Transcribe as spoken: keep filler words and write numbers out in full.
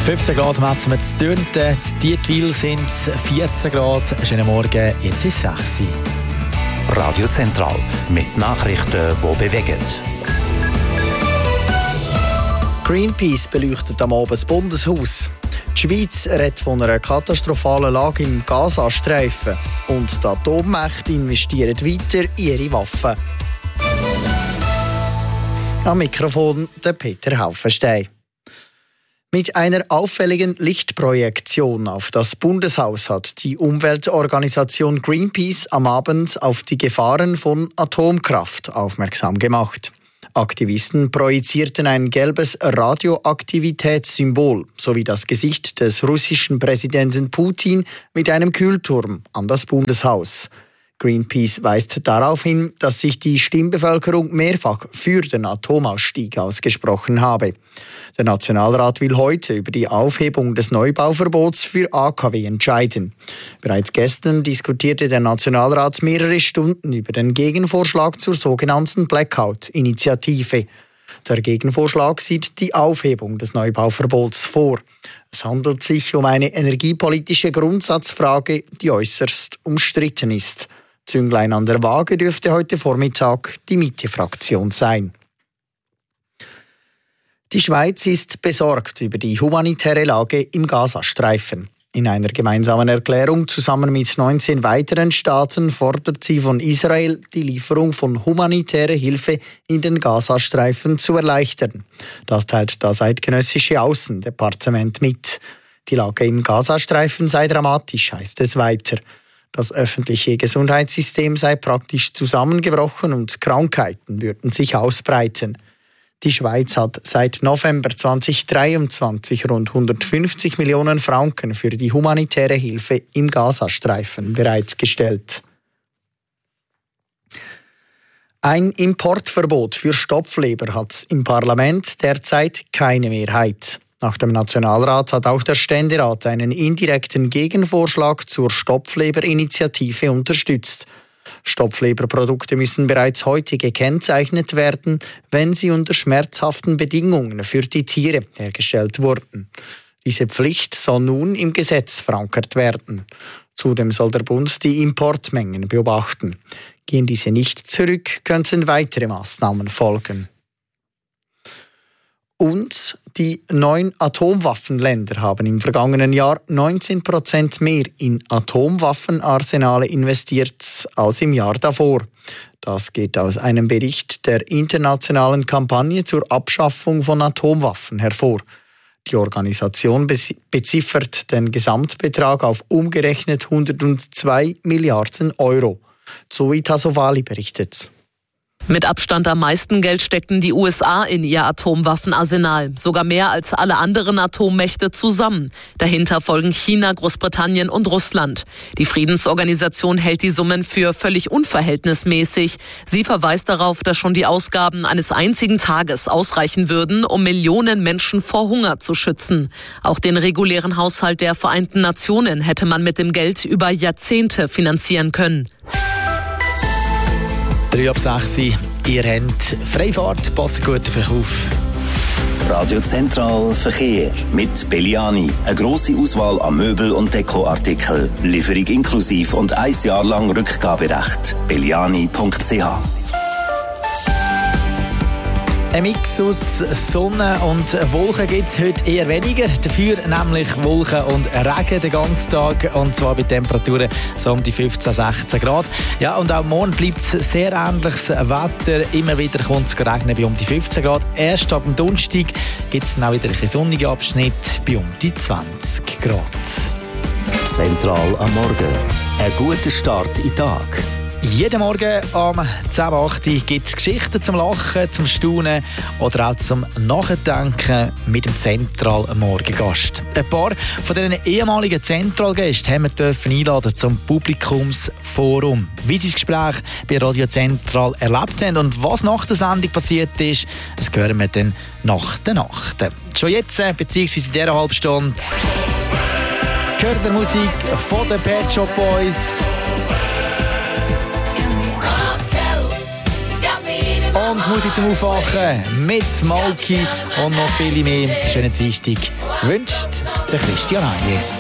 fünfzehn Grad messen wir zu Dürnten, in Dietwil sind es vierzehn Grad. Schönen Morgen, jetzt ist es sechs Uhr. Radio Zentral mit Nachrichten, die bewegen. Greenpeace beleuchtet am Abend das Bundeshaus. Die Schweiz redet von einer katastrophalen Lage im Gazastreifen. Und die Atommächte investieren weiter in ihre Waffen. Am Mikrofon der Peter Haufenstein. Mit einer auffälligen Lichtprojektion auf das Bundeshaus hat die Umweltorganisation Greenpeace am Abend auf die Gefahren von Atomkraft aufmerksam gemacht. Aktivisten projizierten ein gelbes Radioaktivitätssymbol sowie das Gesicht des russischen Präsidenten Putin mit einem Kühlturm an das Bundeshaus. Greenpeace weist darauf hin, dass sich die Stimmbevölkerung mehrfach für den Atomausstieg ausgesprochen habe. Der Nationalrat will heute über die Aufhebung des Neubauverbots für A K W entscheiden. Bereits gestern diskutierte der Nationalrat mehrere Stunden über den Gegenvorschlag zur sogenannten Blackout-Initiative. Der Gegenvorschlag sieht die Aufhebung des Neubauverbots vor. Es handelt sich um eine energiepolitische Grundsatzfrage, die äußerst umstritten ist. Zünglein an der Waage dürfte heute Vormittag die Mitte-Fraktion sein. Die Schweiz ist besorgt über die humanitäre Lage im Gazastreifen. In einer gemeinsamen Erklärung zusammen mit neunzehn weiteren Staaten fordert sie von Israel, die Lieferung von humanitärer Hilfe in den Gazastreifen zu erleichtern. Das teilt das eidgenössische Außendepartement mit. Die Lage im Gazastreifen sei dramatisch, heißt es weiter. Das öffentliche Gesundheitssystem sei praktisch zusammengebrochen und Krankheiten würden sich ausbreiten. Die Schweiz hat seit November zweitausenddreiundzwanzig rund hundertfünfzig Millionen Franken für die humanitäre Hilfe im Gazastreifen bereitgestellt. Ein Importverbot für Stopfleber hat im Parlament derzeit keine Mehrheit. Nach dem Nationalrat hat auch der Ständerat einen indirekten Gegenvorschlag zur Stopfleber-Initiative unterstützt. Stopfleberprodukte müssen bereits heute gekennzeichnet werden, wenn sie unter schmerzhaften Bedingungen für die Tiere hergestellt wurden. Diese Pflicht soll nun im Gesetz verankert werden. Zudem soll der Bund die Importmengen beobachten. Gehen diese nicht zurück, könnten weitere Maßnahmen folgen. Und die neun Atomwaffenländer haben im vergangenen Jahr neunzehn Prozent mehr in Atomwaffenarsenale investiert als im Jahr davor. Das geht aus einem Bericht der internationalen Kampagne zur Abschaffung von Atomwaffen hervor. Die Organisation beziffert den Gesamtbetrag auf umgerechnet hundertzwei Milliarden Euro. Zoe Tassovali berichtet. Mit Abstand am meisten Geld steckten die U S A in ihr Atomwaffenarsenal, sogar mehr als alle anderen Atommächte zusammen. Dahinter folgen China, Großbritannien und Russland. Die Friedensorganisation hält die Summen für völlig unverhältnismäßig. Sie verweist darauf, dass schon die Ausgaben eines einzigen Tages ausreichen würden, um Millionen Menschen vor Hunger zu schützen. Auch den regulären Haushalt der Vereinten Nationen hätte man mit dem Geld über Jahrzehnte finanzieren können. drei ab sechs, ihr habt Freifahrt, passt gut auf euch auf. Radio Zentral Verkehr mit Belliani. Eine grosse Auswahl an Möbel- und Dekoartikeln. Lieferung inklusiv und ein Jahr lang Rückgaberecht. belliani punkt c h. Ein Mix aus Sonne und Wolken gibt es heute eher weniger. Dafür nämlich Wolken und Regen den ganzen Tag. Und zwar bei Temperaturen so um die fünfzehn, sechzehn Grad. Ja, und auch morgen bleibt es sehr ähnliches Wetter. Immer wieder kommt es regnen bei um die fünfzehn Grad. Erst ab dem Donnerstag gibt es dann auch wieder einen sonnigen Abschnitt bei um die zwanzig Grad. Zentral am Morgen. Ein guter Start in den Tag. Jeden Morgen um zehn Uhr acht gibt es Geschichten zum Lachen, zum Staunen oder auch zum Nachdenken mit dem Zentral-Morgengast. Ein paar von diesen ehemaligen Zentral-Gästen haben wir dürfen einladen zum Publikumsforum. Wie sie das Gespräch bei Radio Zentral erlebt haben und was nach der Sendung passiert ist, das hören wir dann nach der Nacht. Schon jetzt, beziehungsweise in dieser halben Stunde, gehört die Musik von den Pet Shop Boys. und Musik zum Aufwachen mit Smokey und noch viele mehr. Schönen Dienstag wünscht der Christian Einier.